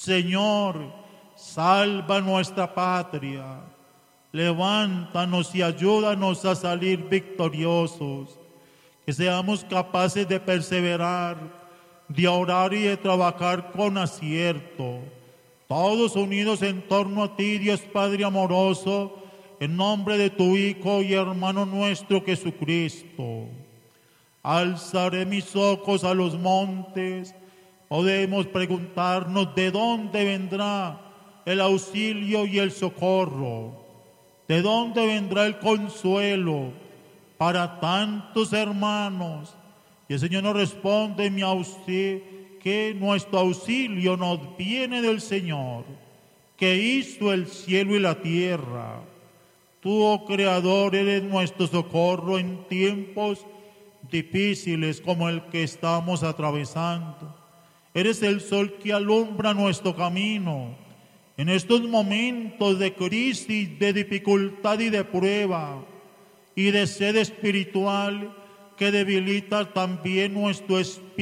Señor, salva nuestra patria. Levántanos y ayúdanos a salir victoriosos. Que seamos capaces de perseverar, de orar y de trabajar con acierto. Todos unidos en torno a ti, Dios Padre amoroso, en nombre de tu Hijo y hermano nuestro Jesucristo. Alzaré mis ojos a los montes. Podemos preguntarnos de dónde vendrá el auxilio y el socorro. ¿De dónde vendrá el consuelo para tantos hermanos? Y el Señor nos responde que nuestro auxilio nos viene del Señor, que hizo el cielo y la tierra. Tú, oh Creador, eres nuestro socorro en tiempos difíciles como el que estamos atravesando. Eres el sol que alumbra nuestro camino. En estos momentos de crisis, de dificultad y de prueba, y de sed espiritual que debilita también nuestro espíritu,